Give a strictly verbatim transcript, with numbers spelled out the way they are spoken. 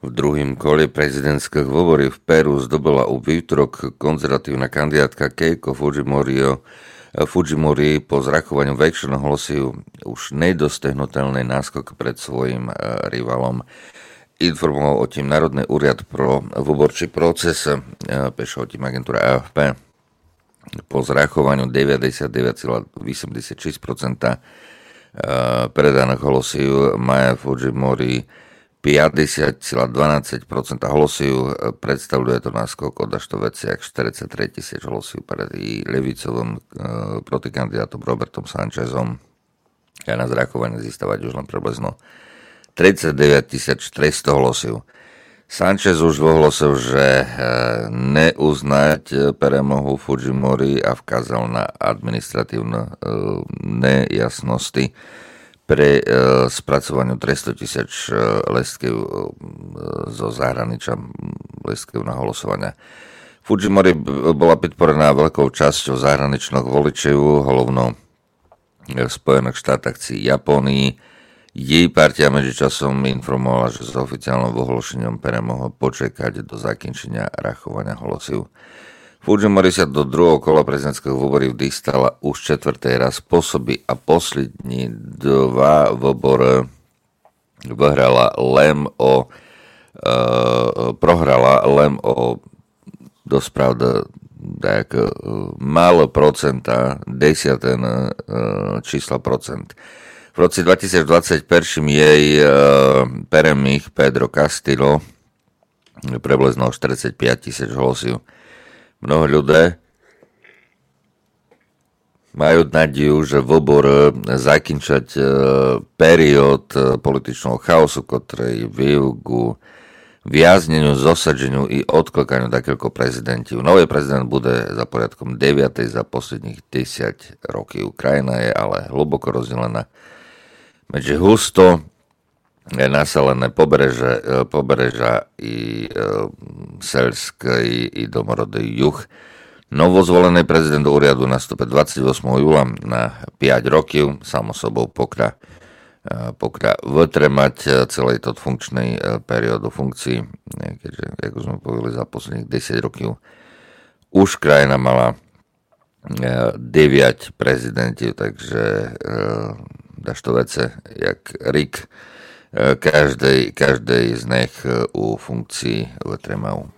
V druhém kole prezidentských voľby v Peru zdobila u výtorok konzervatívna kandidátka Keiko Fujimori, Fujimori po zrachovaní väčšného hlasu už nedostehnutelný náskok pred svojím rivalom. Informoval o tým Národný úrad pro vyborčí proces, píše o tým agentúra á ef pé. Po zrachovaniu deväťdesiatdeväť celá osemdesiatšesť percent predaných hlasov Maja Fujimori päťdesiat celá dvanásť percent hlasov, predstavuje to náskok od až to veciach štyridsaťtri tisíc hlasov pred ľavicovým protikandidátom Robertom Sanchezom. A na zrachovanie získavať už len približno tridsaťdeväť tisíc štyristo hlasov. Sanchez už ohlasil, že neuznať premohu Fujimori a vkázal na administratívne nejasnosti pre spracovaniu tristo tisíc listkov zo zahraničia, listkov na hlasovania. Fujimori bola podporená veľkou časťou zahraničných voličov, hlavno v Spojených štátoch či Japonii. Jej partia medzičasom informovala, že s oficiálnym vyhlášením premohol počekať do zakončenia rachovania hlasov. Fujimori sa do druhého kola prezidentských voľb dostala už čtvrtý raz po sobi a poslední dva voľby vyhrala len o uh, prohrala len o dosť pravda tak uh, málo procenta, desiaten uh, čísla procent. V roce dvetisícdvadsaťjeden jej uh, peremých Pedro Castillo približno štyridsaťpäť tisíc hlasov. Mnoho ľudí majú nádej, že voľby zakončiť uh, periód uh, političného chaosu, ktorý viedol ku viazneniu, zosadeniu i odklokaniu takého prezidentov. Nový prezident bude za poriadkom deviatej za posledných desať rokov. Krajina je ale hlboko rozdelená medzi husto naselené pobreže, pobreža i e, selské i, i domorodý juh. Novozvolený prezident úradu nastúpe dvadsiateho ôsmeho júla na päť rokov, samo sobou pokra, pokra vytremať celej tot funkčnej periódu funkcií, keďže, ako sme povedali, za posledných desať rokov už krajina mala deväť prezidentov, takže e, dáš to vece, jak Rick, každej, každej z nich u funkcií vytremajú.